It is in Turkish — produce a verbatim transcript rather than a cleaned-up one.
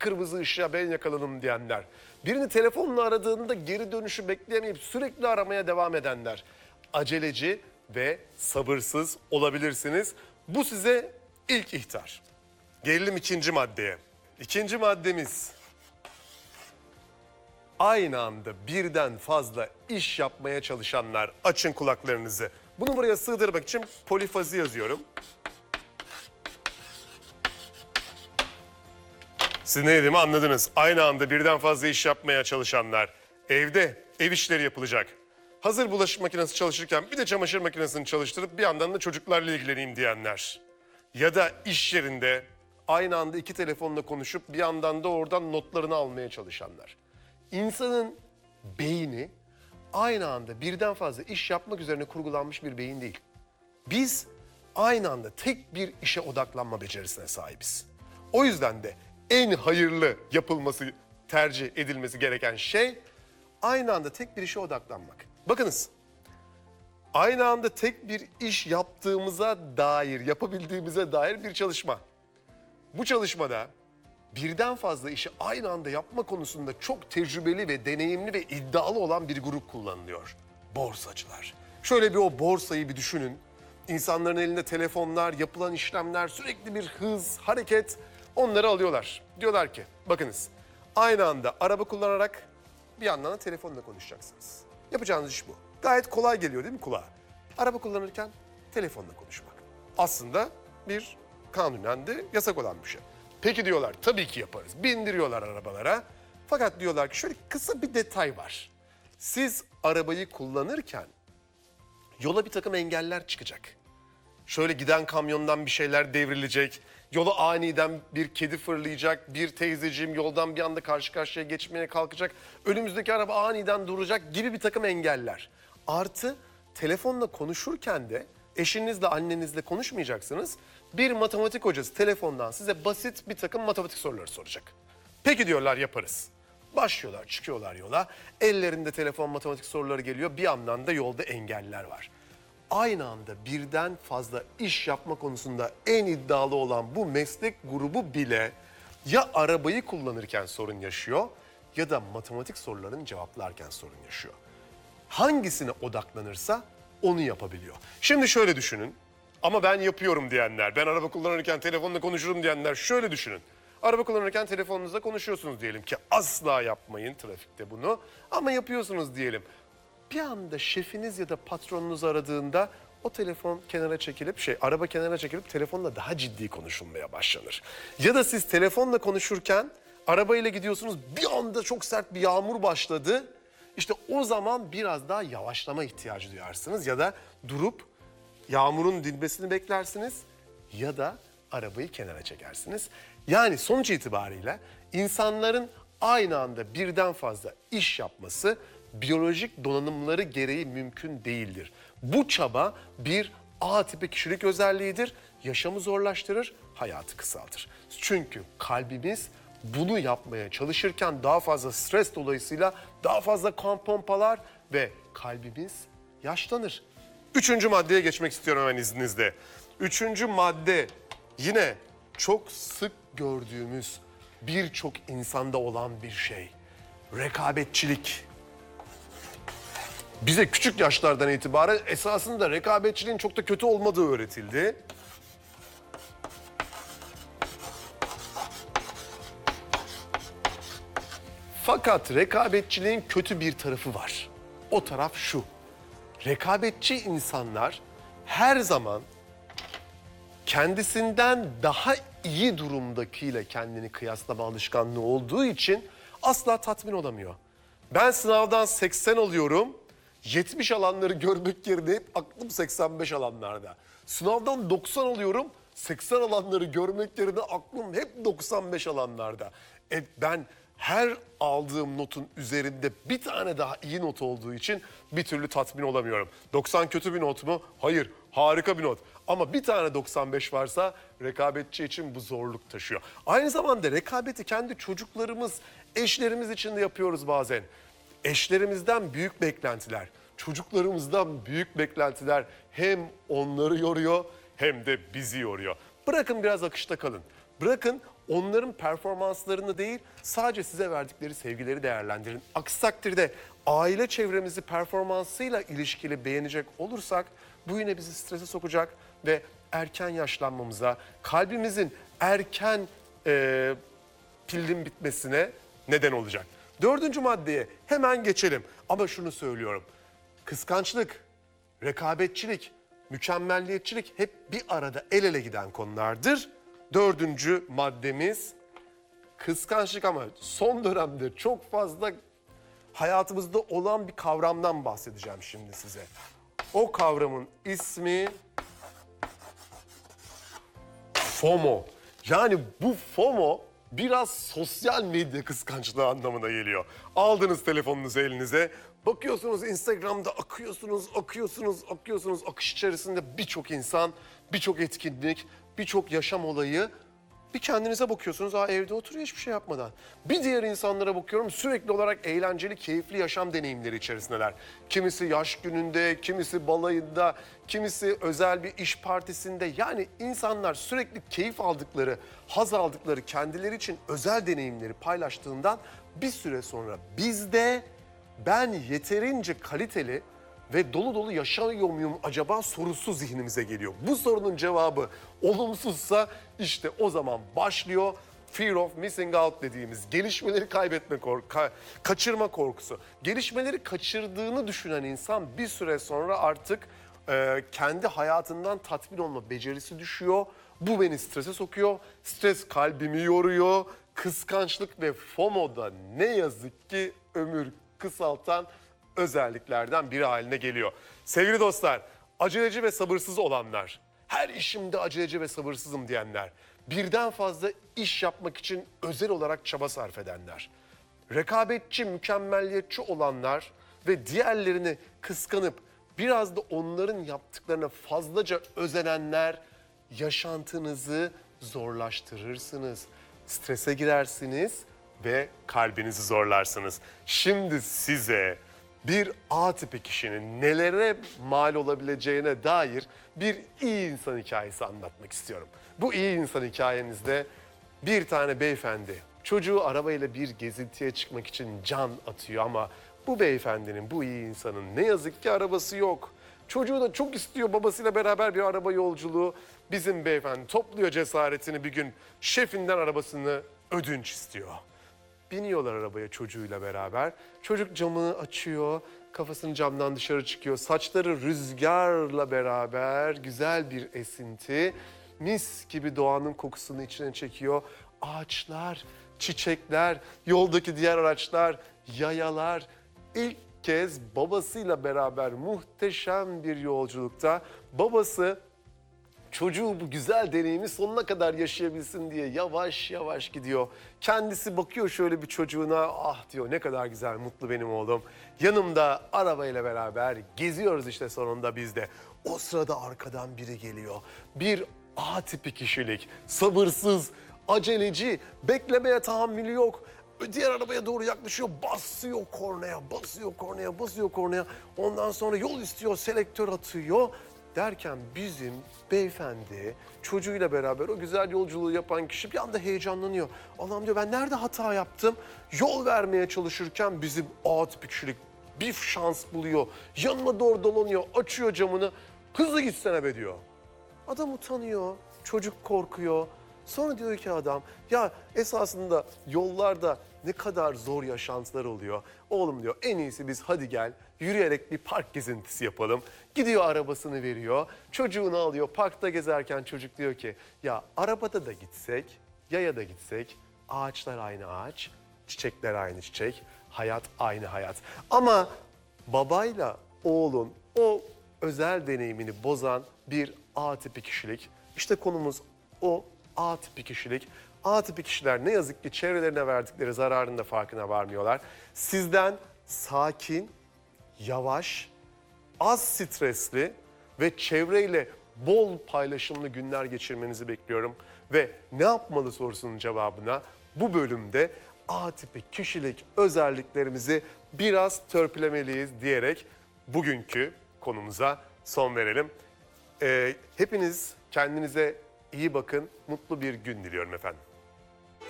kırmızı ışığa ben yakaladım diyenler. Birini telefonla aradığında geri dönüşü bekleyemeyip sürekli aramaya devam edenler. Aceleci ve sabırsız olabilirsiniz. Bu size ilk ihtar. Gelelim ikinci maddeye. İkinci maddemiz, aynı anda birden fazla iş yapmaya çalışanlar. Açın kulaklarınızı. Bunu buraya sığdırmak için polifazi yazıyorum. Siz ne dediğimi anladınız. Aynı anda birden fazla iş yapmaya çalışanlar. Evde ev işleri yapılacak. Hazır bulaşık makinesi çalışırken bir de çamaşır makinesini çalıştırıp bir yandan da çocuklarla ilgileneyim diyenler. Ya da iş yerinde aynı anda iki telefonla konuşup bir yandan da oradan notlarını almaya çalışanlar. İnsanın beyni aynı anda birden fazla iş yapmak üzerine kurgulanmış bir beyin değil. Biz aynı anda tek bir işe odaklanma becerisine sahibiz. O yüzden de en hayırlı yapılması, tercih edilmesi gereken şey aynı anda tek bir işe odaklanmak. Bakınız, aynı anda tek bir iş yaptığımıza dair, yapabildiğimize dair bir çalışma. Bu çalışmada birden fazla işi aynı anda yapma konusunda çok tecrübeli ve deneyimli ve iddialı olan bir grup kullanılıyor. Borsacılar. Şöyle bir o borsayı bir düşünün. İnsanların elinde telefonlar, yapılan işlemler, sürekli bir hız, hareket, onları alıyorlar. Diyorlar ki, bakınız, aynı anda araba kullanarak bir yandan da telefonla konuşacaksınız. Yapacağınız iş bu. Gayet kolay geliyor değil mi kulağa? Araba kullanırken telefonla konuşmak. Aslında bir kanunen de yasak olan bir şey. Peki diyorlar, tabii ki yaparız. Bindiriyorlar arabalara. Fakat diyorlar ki şöyle kısa bir detay var. Siz arabayı kullanırken yola bir takım engeller çıkacak. Şöyle giden kamyondan bir şeyler devrilecek. Yola aniden bir kedi fırlayacak. Bir teyzeciğim yoldan bir anda karşı karşıya geçmeye kalkacak. Önümüzdeki araba aniden duracak gibi bir takım engeller. Artı telefonla konuşurken de eşinizle, annenizle konuşmayacaksınız. Bir matematik hocası telefondan size basit bir takım matematik soruları soracak. Peki diyorlar, yaparız. Başlıyorlar, çıkıyorlar yola. Ellerinde telefon matematik soruları geliyor. Bir yandan da yolda engeller var. Aynı anda birden fazla iş yapma konusunda en iddialı olan bu meslek grubu bile ya arabayı kullanırken sorun yaşıyor ya da matematik sorularını cevaplarken sorun yaşıyor. Hangisine odaklanırsa onu yapabiliyor. Şimdi şöyle düşünün, ama ben yapıyorum diyenler, ben araba kullanırken telefonla konuşurum diyenler şöyle düşünün. Araba kullanırken telefonunuzla konuşuyorsunuz diyelim ki, asla yapmayın trafikte bunu, ama yapıyorsunuz diyelim. Bir anda şefiniz ya da patronunuz aradığında o telefon kenara çekilip, şey araba kenara çekilip telefonla daha ciddi konuşulmaya başlanır. Ya da siz telefonla konuşurken arabayla gidiyorsunuz, bir anda çok sert bir yağmur başladı. İşte o zaman biraz daha yavaşlama ihtiyacı duyarsınız ya da durup yağmurun dinmesini beklersiniz ya da arabayı kenara çekersiniz. Yani sonuç itibariyle insanların aynı anda birden fazla iş yapması biyolojik donanımları gereği mümkün değildir. Bu çaba bir A tipi kişilik özelliğidir. Yaşamı zorlaştırır, hayatı kısaltır. Çünkü kalbimiz bunu yapmaya çalışırken daha fazla stres dolayısıyla daha fazla kan pompalar ve kalbimiz yaşlanır. Üçüncü maddeye geçmek istiyorum hemen izninizle. Üçüncü madde yine çok sık gördüğümüz, birçok insanda olan bir şey. Rekabetçilik. Bize küçük yaşlardan itibaren esasında rekabetçiliğin çok da kötü olmadığı öğretildi. Fakat rekabetçiliğin kötü bir tarafı var. O taraf şu. Rekabetçi insanlar her zaman kendisinden daha iyi durumdakiyle kendini kıyaslama alışkanlığı olduğu için asla tatmin olamıyor. Ben sınavdan seksen alıyorum, yetmiş alanları görmek yerine hep aklım seksen beş alanlarda. Sınavdan doksan alıyorum, seksen alanları görmek yerine aklım hep doksan beş alanlarda. E ben her aldığım notun üzerinde bir tane daha iyi not olduğu için bir türlü tatmin olamıyorum. doksan kötü bir not mu? Hayır, harika bir not. Ama bir tane doksan beş varsa rekabetçi için bu zorluk taşıyor. Aynı zamanda rekabeti kendi çocuklarımız, eşlerimiz için de yapıyoruz bazen. Eşlerimizden büyük beklentiler, çocuklarımızdan büyük beklentiler hem onları yoruyor hem de bizi yoruyor. Bırakın biraz akışta kalın. Bırakın onların performanslarını değil, sadece size verdikleri sevgileri değerlendirin. Aksi takdirde aile çevremizi performansıyla ilişkili beğenecek olursak bu yine bizi strese sokacak ve erken yaşlanmamıza, kalbimizin erken e, pilin bitmesine neden olacak. Dördüncü maddeye hemen geçelim ama şunu söylüyorum. Kıskançlık, rekabetçilik, mükemmelliyetçilik hep bir arada el ele giden konulardır. Dördüncü maddemiz kıskançlık ama son dönemde çok fazla hayatımızda olan bir kavramdan bahsedeceğim şimdi size. O kavramın ismi FOMO. Yani bu FOMO biraz sosyal medya kıskançlığı anlamına geliyor. Aldınız telefonunuzu elinize, bakıyorsunuz Instagram'da akıyorsunuz, akıyorsunuz, akıyorsunuz. Akış içerisinde birçok insan, birçok etkinlik, birçok yaşam olayı. Bir kendinize bakıyorsunuz, aa evde oturuyor hiçbir şey yapmadan. Bir diğer insanlara bakıyorum, sürekli olarak eğlenceli, keyifli yaşam deneyimleri içerisindeler. Kimisi yaş gününde, kimisi balayında, kimisi özel bir iş partisinde. Yani insanlar sürekli keyif aldıkları, haz aldıkları, kendileri için özel deneyimleri paylaştığından bir süre sonra bizde ben yeterince kaliteli ve dolu dolu yaşıyor muyum acaba sorusu zihnimize geliyor. Bu sorunun cevabı olumsuzsa işte o zaman başlıyor fear of missing out dediğimiz gelişmeleri kaybetme korku, ka- kaçırma korkusu. Gelişmeleri kaçırdığını düşünen insan bir süre sonra artık e, kendi hayatından tatmin olma becerisi düşüyor. Bu beni strese sokuyor. Stres kalbimi yoruyor. Kıskançlık ve FOMO da ne yazık ki ömür kısaltan özelliklerden biri haline geliyor. Sevgili dostlar, aceleci ve sabırsız olanlar, her işimde aceleci ve sabırsızım diyenler, birden fazla iş yapmak için özel olarak çaba sarf edenler, rekabetçi, mükemmelliyetçi olanlar ve diğerlerini kıskanıp biraz da onların yaptıklarına fazlaca özenenler yaşantınızı zorlaştırırsınız. Strese girersiniz ve kalbinizi zorlarsınız. Şimdi size bir A tipi kişinin nelere mal olabileceğine dair bir iyi insan hikayesi anlatmak istiyorum. Bu iyi insan hikayemizde bir tane beyefendi çocuğu arabayla bir gezintiye çıkmak için can atıyor ama bu beyefendinin, bu iyi insanın ne yazık ki arabası yok. Çocuğu da çok istiyor babasıyla beraber bir araba yolculuğu. Bizim beyefendi topluyor cesaretini bir gün şefinden arabasını ödünç istiyor. Biniyorlar arabaya çocuğuyla beraber. Çocuk camını açıyor, kafasını camdan dışarı çıkıyor. Saçları rüzgarla beraber güzel bir esinti. Mis gibi doğanın kokusunu içine çekiyor. Ağaçlar, çiçekler, yoldaki diğer araçlar, yayalar. İlk kez babasıyla beraber muhteşem bir yolculukta babası çocuğu bu güzel deneyimi sonuna kadar yaşayabilsin diye yavaş yavaş gidiyor. Kendisi bakıyor şöyle bir çocuğuna, ah diyor ne kadar güzel, mutlu benim oğlum. Yanımda arabayla beraber geziyoruz işte sonunda biz de. O sırada arkadan biri geliyor. Bir A tipi kişilik, sabırsız, aceleci, beklemeye tahammülü yok. Diğer arabaya doğru yaklaşıyor, basıyor kornaya, basıyor kornaya, basıyor kornaya. Ondan sonra yol istiyor, selektör atıyor. Derken bizim beyefendi çocuğuyla beraber o güzel yolculuğu yapan kişi bir anda heyecanlanıyor. Allah'ım diyor ben nerede hata yaptım? Yol vermeye çalışırken bizim A tipi kişilik bir şans buluyor. Yanına doğru dolanıyor, açıyor camını. Hızlı gitsene be diyor. Adam utanıyor, çocuk korkuyor. Sonra diyor ki adam, ya esasında yollarda ne kadar zor yaşantılar oluyor. Oğlum diyor en iyisi biz hadi gel yürüyerek bir park gezintisi yapalım. Gidiyor arabasını veriyor, çocuğunu alıyor. Parkta gezerken çocuk diyor ki ya arabada da gitsek, yaya da gitsek ağaçlar aynı ağaç, çiçekler aynı çiçek, hayat aynı hayat. Ama babayla oğlun o özel deneyimini bozan bir A tipi kişilik. İşte konumuz o A tipi kişilik. A tipi kişiler ne yazık ki çevrelerine verdikleri zararın da farkına varmıyorlar. Sizden sakin, yavaş, az stresli ve çevreyle bol paylaşımlı günler geçirmenizi bekliyorum. Ve ne yapmalı sorusunun cevabına bu bölümde A tipi kişilik özelliklerimizi biraz törpülemeliyiz diyerek bugünkü konumuza son verelim. Ee, hepiniz kendinize iyi bakın, mutlu bir gün diliyorum efendim.